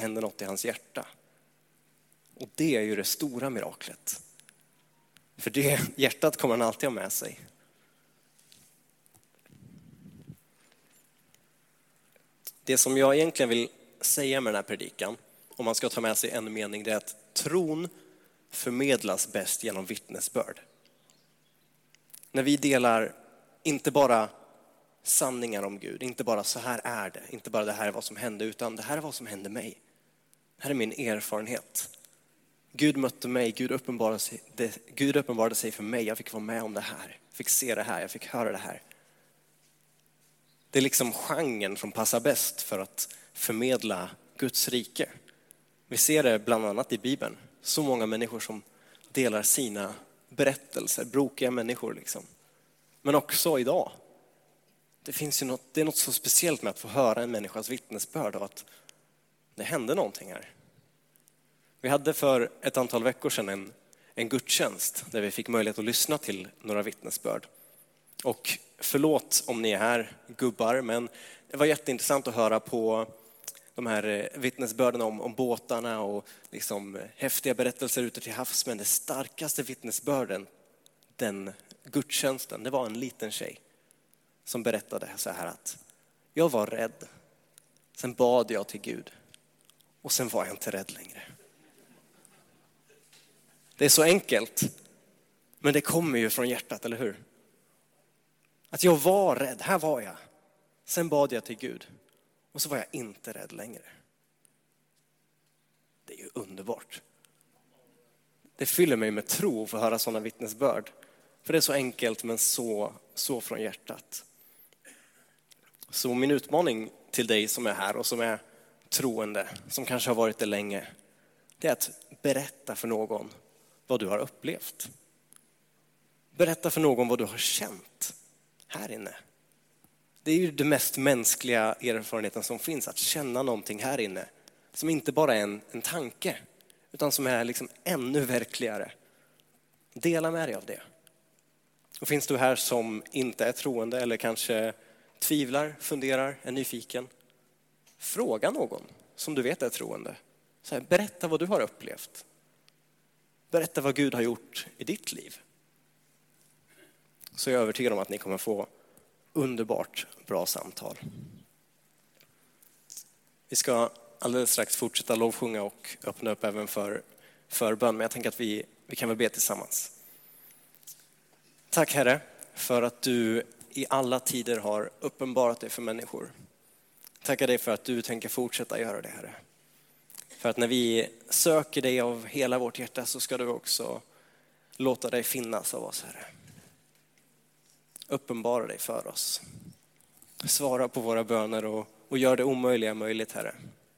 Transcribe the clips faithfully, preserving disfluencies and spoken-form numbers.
händer något i hans hjärta. Och det är ju det stora miraklet. För det hjärtat kommer han alltid ha med sig. Det som jag egentligen vill säga med den här predikan, om man ska ta med sig en mening, det är att tron förmedlas bäst genom vittnesbörd. När vi delar inte bara sanningar om Gud, inte bara så här är det, inte bara det här är vad som hände, utan det här är vad som hände mig. Det här är min erfarenhet. Gud mötte mig, Gud uppenbarade sig, det, Gud uppenbarade sig för mig, jag fick vara med om det här, jag fick se det här, jag fick höra det här. Det är liksom genren som passar bäst för att förmedla Guds rike. Vi ser det bland annat i Bibeln. Så många människor som delar sina berättelser, brokiga människor liksom. Men också idag. Det finns ju något, det är något så speciellt med att få höra en människas vittnesbörd av att det hände någonting här. Vi hade för ett antal veckor sedan en, en gudstjänst där vi fick möjlighet att lyssna till några vittnesbörd. Och förlåt om ni är här gubbar, men det var jätteintressant att höra på de här vittnesbörden om, om båtarna och liksom häftiga berättelser ute till havs. Men det starkaste vittnesbörden, den gudstjänsten, det var en liten tjej som berättade så här att jag var rädd. Sen bad jag till Gud och sen var jag inte rädd längre. Det är så enkelt, men det kommer ju från hjärtat, eller hur? Att jag var rädd, här var jag. Sen bad jag till Gud och så var jag inte rädd längre. Det är ju underbart. Det fyller mig med tro för att höra sådana vittnesbörd. För det är så enkelt, men så, så från hjärtat. Så min utmaning till dig som är här och som är troende, som kanske har varit det länge, det är att berätta för någon vad du har upplevt. Berätta för någon vad du har känt här inne. Det är ju det mest mänskliga erfarenheten som finns, att känna någonting här inne som inte bara är en, en tanke, utan som är liksom ännu verkligare. Dela med dig av det. Och finns du här som inte är troende eller kanske tvivlar, funderar, är nyfiken, fråga någon som du vet är troende. Så här, berätta vad du har upplevt. Berätta vad Gud har gjort i ditt liv. Så jag är övertygad om att ni kommer få underbart bra samtal. Vi ska alldeles strax fortsätta lovsjunga och öppna upp även för förbön. Men jag tänker att vi, vi kan väl be tillsammans. Tack Herre för att du i alla tider har uppenbarat dig för människor. Tackar dig för att du tänker fortsätta göra det, Herre. För att när vi söker dig av hela vårt hjärta så ska du också låta dig finnas av oss, Herre. Uppenbara dig för oss. Svara på våra böner och, och gör det omöjliga möjligt, Herre.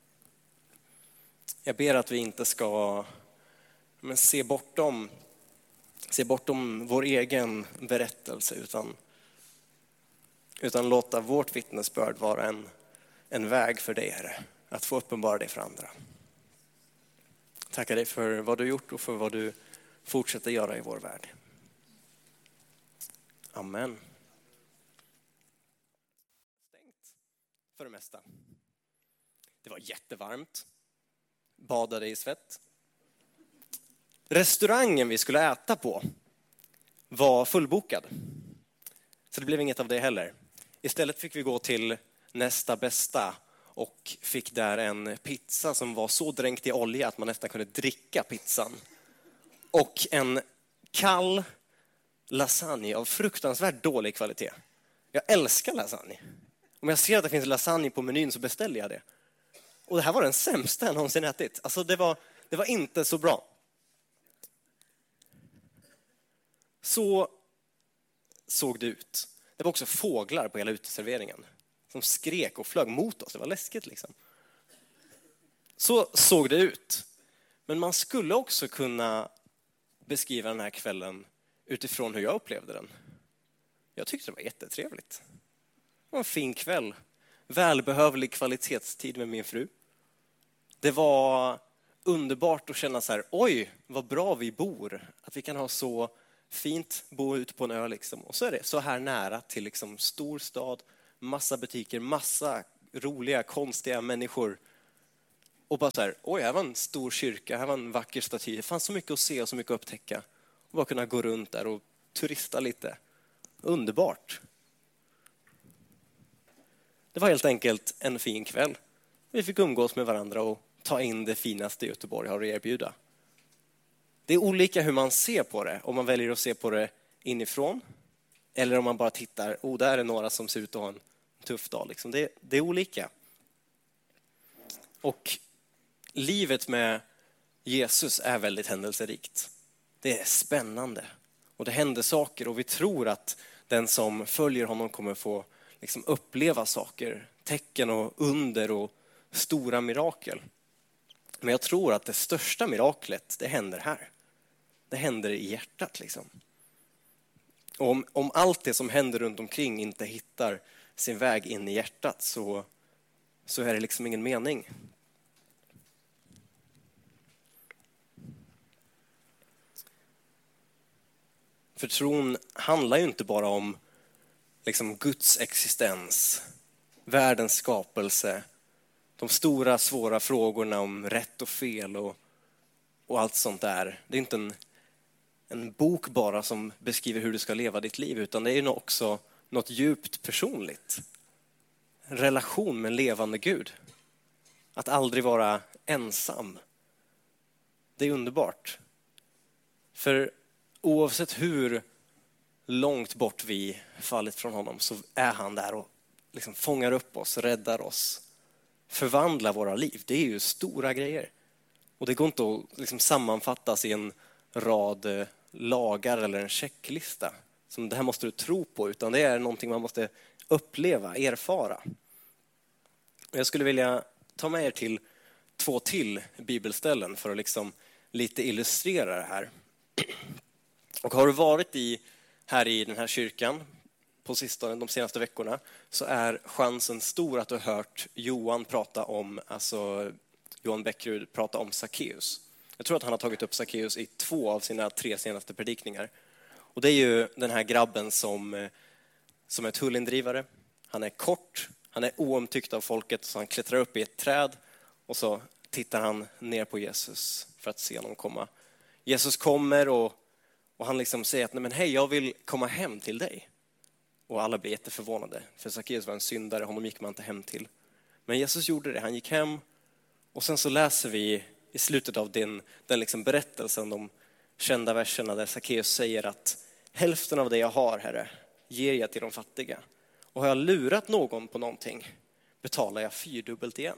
Jag ber att vi inte ska men se bortom, se bortom vår egen berättelse utan, utan låta vårt vittnesbörd vara en, en väg för dig, Herre. Att få uppenbara dig för andra. Tackar dig för vad du gjort och för vad du fortsätter göra i vår värld. Amen. Stängt för det mesta. Det var jättevarmt. Badade i svett. Restaurangen vi skulle äta på var fullbokad. Så det blev inget av det heller. Istället fick vi gå till nästa bästa och fick där en pizza som var så dränkt i olja att man nästan kunde dricka pizzan. Och en kall lasagne av fruktansvärt dålig kvalitet. Jag älskar lasagne. Om jag ser att det finns lasagne på menyn så beställer jag det. Och det här var den sämsta jag någonsin ätit. Alltså det var, det var inte så bra. Så såg det ut. Det var också fåglar på hela uteserveringen som skrek och flög mot oss. Det var läskigt liksom. Så såg det ut. Men man skulle också kunna beskriva den här kvällen utifrån hur jag upplevde den. Jag tyckte det var jättetrevligt. Det var en fin kväll. Välbehövlig kvalitetstid med min fru. Det var underbart att känna så här, oj, vad bra vi bor. Att vi kan ha så fint, bo ut på en ö liksom. Och så är det så här nära till liksom stor stad, massa butiker, massa roliga, konstiga människor. Och bara så här, oj, här var en stor kyrka, här var en vacker staty. Det fanns så mycket att se och så mycket att upptäcka. Och bara kunna gå runt där och turista lite. Underbart. Det var helt enkelt en fin kväll. Vi fick umgås med varandra och ta in det finaste Göteborg har att erbjuda. Det är olika hur man ser på det. Om man väljer att se på det inifrån. Eller om man bara tittar, oh, där är några som ser ut att ha en tuff dag. Liksom. Det, det är olika. Och livet med Jesus är väldigt händelserikt. Det är spännande. Och det händer saker och vi tror att den som följer honom kommer få liksom uppleva saker. Tecken och under och stora mirakel. Men jag tror att det största miraklet, det händer här. Det händer i hjärtat liksom. Och om, om allt det som händer runt omkring inte hittar sin väg in i hjärtat så, så är det liksom ingen mening. För tron handlar ju inte bara om liksom Guds existens, världens skapelse, de stora svåra frågorna om rätt och fel och, och allt sånt där. Det är inte en, en bok bara som beskriver hur du ska leva ditt liv, utan det är ju också något djupt personligt. En relation med en levande Gud. Att aldrig vara ensam. Det är underbart. För oavsett hur långt bort vi fallit från honom så är han där och liksom fångar upp oss, räddar oss. Förvandlar våra liv. Det är ju stora grejer. Och det går inte att liksom sammanfattas i en rad lagar eller en checklista. Som det här måste du tro på, utan det är någonting man måste uppleva, erfara. Jag skulle vilja ta med er till två till bibelställen för att liksom lite illustrera det här. Och har du varit i, här i den här kyrkan på sistone, de senaste veckorna, så är chansen stor att du har hört Johan prata om, alltså Johan Bäckrud prata om Sackeus. Jag tror att han har tagit upp Sackeus i två av sina tre senaste predikningar. Och det är ju den här grabben som, som är tullindrivare. Han är kort, han är oomtyckt av folket, så han klättrar upp i ett träd och så tittar han ner på Jesus för att se honom komma. Jesus kommer och, och han liksom säger att nej men hej, jag vill komma hem till dig. Och alla blir jätteförvånade, för Sackeus var en syndare, honom gick man inte hem till. Men Jesus gjorde det, han gick hem och sen så läser vi i slutet av den, den liksom berättelsen, de kända verserna där Sackeus säger att hälften av det jag har, Herre, ger jag till de fattiga. Och har jag lurat någon på någonting betalar jag fyrdubbelt igen.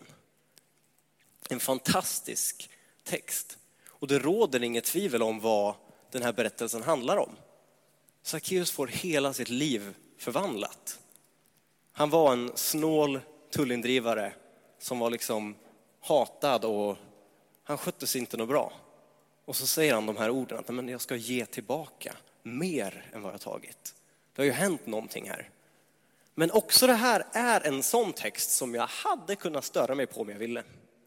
En fantastisk text. Och det råder inget tvivel om vad den här berättelsen handlar om. Sackeus får hela sitt liv förvandlat. Han var en snål tullindrivare som var liksom hatad och han skötte sig inte något bra. Och så säger han de här orden att men jag ska ge tillbaka mer än vad jag tagit. Det har ju hänt någonting här. Men också det här är en sån text som jag hade kunnat störa mig på om jag ville.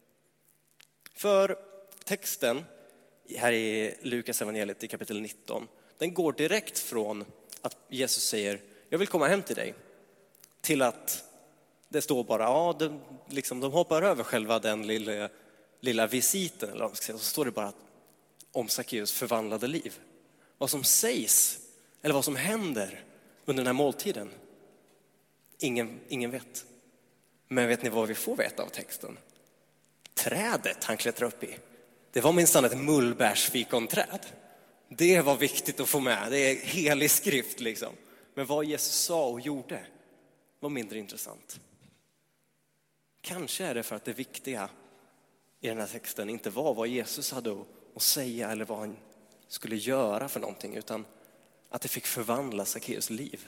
För texten här i Lukas evangeliet i kapitel nitton, den går direkt från att Jesus säger jag vill komma hem till dig, till att det står bara, ja, de, liksom, de hoppar över själva den lilla, lilla visiten, eller vad man ska säga, så står det bara om Sackeus förvandlade liv. Vad som sägs, eller vad som händer under den här måltiden, ingen, ingen vet. Men vet ni vad vi får veta av texten? Trädet han klättrar upp i, det var minst ett mullbärsfikonträd. Det var viktigt att få med, det är helig skrift liksom. Men vad Jesus sa och gjorde var mindre intressant. Kanske är det för att det viktiga i den här texten inte var vad Jesus hade att säga eller vad han skulle göra för någonting, utan att det fick förvandla Sackeus liv.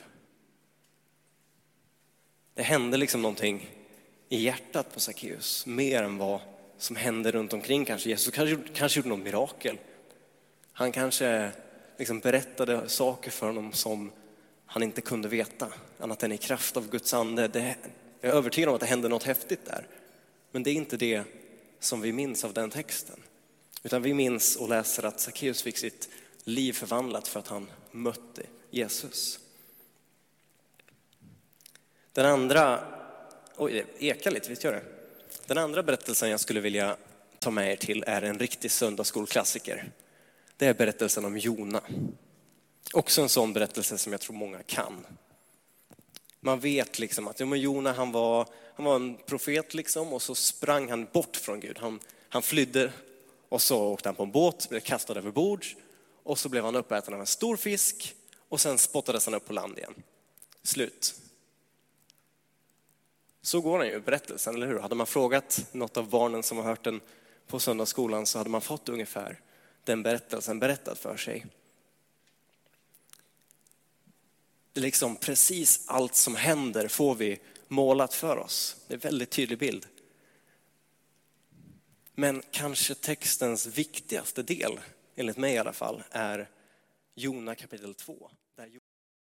Det hände liksom någonting i hjärtat på Sackeus, mer än vad som hände runt omkring. Kanske Jesus kanske, kanske gjorde något mirakel. Han kanske liksom berättade saker för honom som han inte kunde veta, annat än i kraft av Guds ande. Det, jag är övertygad om att det hände något häftigt där. Men det är inte det som vi minns av den texten. Utan vi minns och läser att Sackeus fick sitt liv förvandlat för att han mötte Jesus. Den andra, oj det ekar lite, visst gör det? Den andra berättelsen jag skulle vilja ta med er till är en riktig söndagsskolklassiker. Det är berättelsen om Jona. Också en sån berättelse som jag tror många kan. Man vet liksom att ja, men Jona han var, han var en profet liksom, och så sprang han bort från Gud. Han, han flydde och så åkte han på en båt, blev kastad över bord och så blev han uppäten av en stor fisk och sen spottades han upp på land igen. Slut. Så går den ju i berättelsen, eller hur? Hade man frågat något av barnen som har hört den på söndagsskolan så hade man fått ungefär den berättelsen berättad för sig. Det är liksom precis allt som händer får vi målat för oss. Det är en väldigt tydlig bild. Men kanske textens viktigaste del, enligt mig i alla fall, är Jona kapitel två.